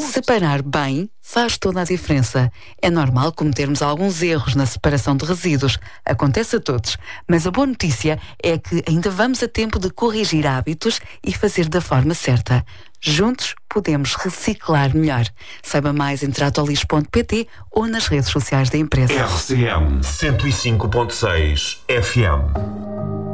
Separar bem faz toda a diferença. É normal cometermos alguns erros na separação de resíduos. Acontece a todos. Mas a boa notícia é que ainda vamos a tempo de corrigir hábitos e fazer da forma certa. Juntos podemos reciclar melhor. Saiba mais em tratolis.pt ou nas redes sociais da empresa. RCM 105.6 FM.